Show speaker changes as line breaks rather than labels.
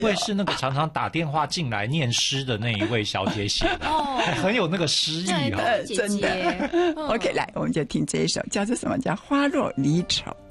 会是那个常常打电话进来念诗的那一位小姐写的，很有那个诗意
真的。OK， 来，我们就听这一首，叫做什么？叫《花若离愁》。